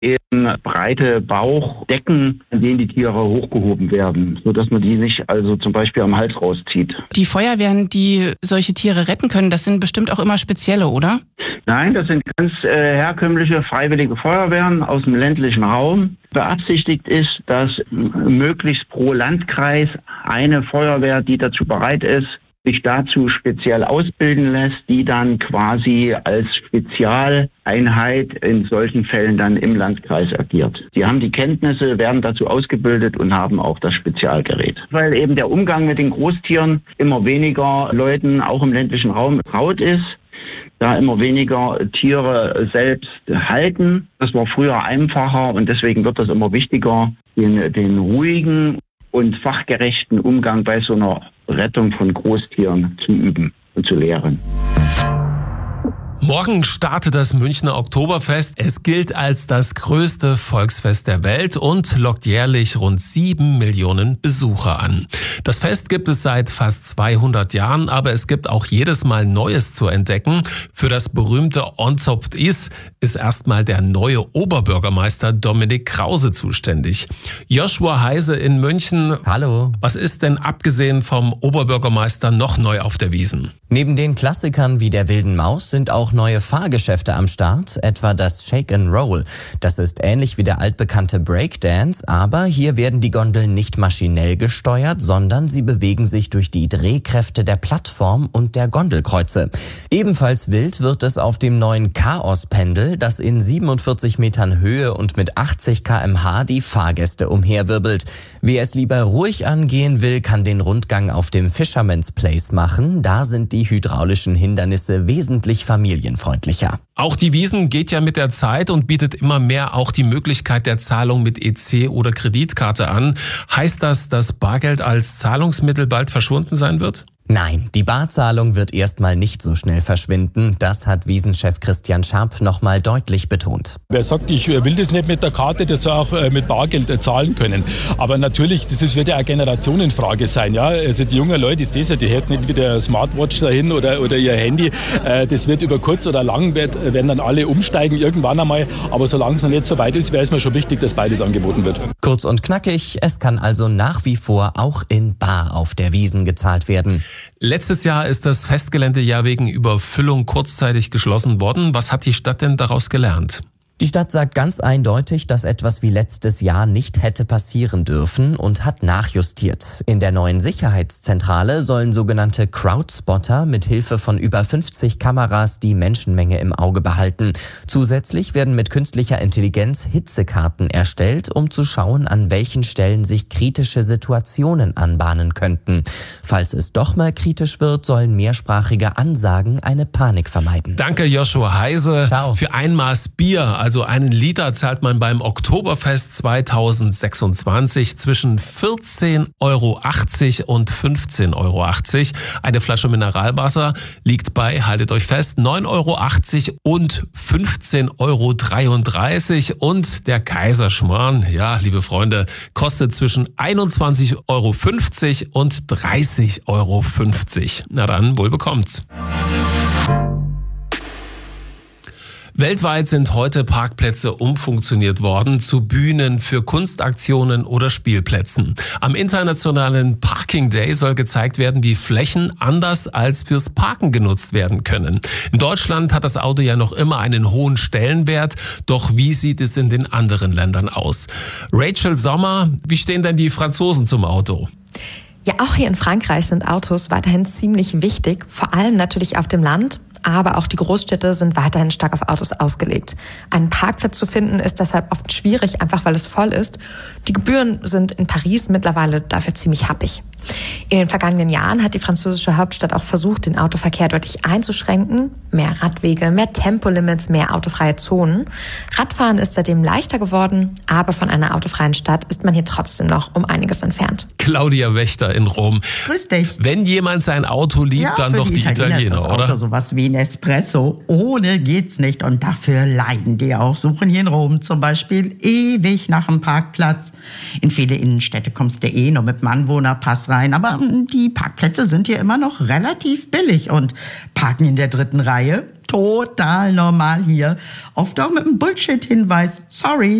eben breite Bauchdecken, an denen die Tiere hochgehoben werden, sodass man die nicht also zum Beispiel am Hals rauszieht. Die Feuerwehren, die solche Tiere retten können, das sind bestimmt auch immer spezielle, oder? Nein, das sind ganz herkömmliche freiwillige Feuerwehren aus dem ländlichen Raum. Beabsichtigt ist, dass möglichst pro Landkreis eine Feuerwehr, die dazu bereit ist, sich dazu speziell ausbilden lässt, die dann quasi als Spezialeinheit in solchen Fällen dann im Landkreis agiert. Sie haben die Kenntnisse, werden dazu ausgebildet und haben auch das Spezialgerät. Weil eben der Umgang mit den Großtieren immer weniger Leuten auch im ländlichen Raum traut ist, da immer weniger Tiere selbst halten. Das war früher einfacher und deswegen wird das immer wichtiger, den ruhigen und fachgerechten Umgang bei so einer Rettung von Großtieren zu üben und zu lehren. Morgen startet das Münchner Oktoberfest. Es gilt als das größte Volksfest der Welt und lockt jährlich rund 7 Millionen Besucher an. Das Fest gibt es seit fast 200 Jahren, aber es gibt auch jedes Mal Neues zu entdecken. Für das berühmte Onzopft ist erstmal der neue Oberbürgermeister Dominik Krause zuständig. Joshua Heise in München. Hallo. Was ist denn abgesehen vom Oberbürgermeister noch neu auf der Wiesn? Neben den Klassikern wie der Wilden Maus sind auch neue Fahrgeschäfte am Start, etwa das Shake and Roll. Das ist ähnlich wie der altbekannte Breakdance, aber hier werden die Gondeln nicht maschinell gesteuert, sondern sie bewegen sich durch die Drehkräfte der Plattform und der Gondelkreuze. Ebenfalls wild wird es auf dem neuen Chaos-Pendel, das in 47 Metern Höhe und mit 80 km/h die Fahrgäste umherwirbelt. Wer es lieber ruhig angehen will, kann den Rundgang auf dem Fisherman's Place machen. Da sind die hydraulischen Hindernisse wesentlich familienfreundlicher. Auch die Wiesn geht ja mit der Zeit und bietet immer mehr auch die Möglichkeit der Zahlung mit EC oder Kreditkarte an. Heißt das, dass Bargeld als Zahlungsmittel bald verschwunden sein wird? Nein, die Barzahlung wird erstmal nicht so schnell verschwinden. Das hat Wiesenchef Christian Scharpf nochmal deutlich betont. Wer sagt, ich will das nicht mit der Karte, der soll auch mit Bargeld zahlen können. Aber natürlich, das wird ja eine Generationenfrage sein. Ja? Also die jungen Leute, ich sehe es ja, die hätten nicht wieder eine Smartwatch dahin oder ihr Handy. Das wird über kurz oder lang, werden dann alle umsteigen irgendwann einmal. Aber solange es noch nicht so weit ist, wäre es mir schon wichtig, dass beides angeboten wird. Kurz und knackig, es kann also nach wie vor auch in bar auf der Wiesn gezahlt werden. Letztes Jahr ist das Festgelände ja wegen Überfüllung kurzzeitig geschlossen worden. Was hat die Stadt denn daraus gelernt? Die Stadt sagt ganz eindeutig, dass etwas wie letztes Jahr nicht hätte passieren dürfen und hat nachjustiert. In der neuen Sicherheitszentrale sollen sogenannte Crowdspotter mit Hilfe von über 50 Kameras die Menschenmenge im Auge behalten. Zusätzlich werden mit künstlicher Intelligenz Hitzekarten erstellt, um zu schauen, an welchen Stellen sich kritische Situationen anbahnen könnten. Falls es doch mal kritisch wird, sollen mehrsprachige Ansagen eine Panik vermeiden. Danke, Joshua Heise. Ciao. Für ein Maß Bier, also einen Liter, zahlt man beim Oktoberfest 2026 zwischen 14,80 € und 15,80 €. Eine Flasche Mineralwasser liegt bei, haltet euch fest, 9,80 € und 15,33 € und der Kaiserschmarrn, ja, liebe Freunde, kostet zwischen 21,50 € und 30,50 €. Na dann, wohl bekommt's. Weltweit sind heute Parkplätze umfunktioniert worden zu Bühnen für Kunstaktionen oder Spielplätzen. Am Internationalen Parking Day soll gezeigt werden, wie Flächen anders als fürs Parken genutzt werden können. In Deutschland hat das Auto ja noch immer einen hohen Stellenwert, doch wie sieht es in den anderen Ländern aus? Rachel Sommer, wie stehen denn die Franzosen zum Auto? Ja, auch hier in Frankreich sind Autos weiterhin ziemlich wichtig, vor allem natürlich auf dem Land. Aber auch die Großstädte sind weiterhin stark auf Autos ausgelegt. Einen Parkplatz zu finden ist deshalb oft schwierig, einfach weil es voll ist. Die Gebühren sind in Paris mittlerweile dafür ziemlich happig. In den vergangenen Jahren hat die französische Hauptstadt auch versucht, den Autoverkehr deutlich einzuschränken. Mehr Radwege, mehr Tempolimits, mehr autofreie Zonen. Radfahren ist seitdem leichter geworden, aber von einer autofreien Stadt ist man hier trotzdem noch um einiges entfernt. Claudia Wächter in Rom. Grüß dich. Wenn jemand sein Auto liebt, ja, dann doch die Italiener, ist das oder? Auto sowas wie ein Espresso. Ohne geht's nicht. Und dafür leiden die auch. Suchen hier in Rom zum Beispiel ewig nach einem Parkplatz. In viele Innenstädte kommst du nur mit dem Anwohnerpass rein. Aber die Parkplätze sind hier immer noch relativ billig und Parken in der 3. Reihe total normal hier. Oft auch mit einem Bullshit-Hinweis. Sorry.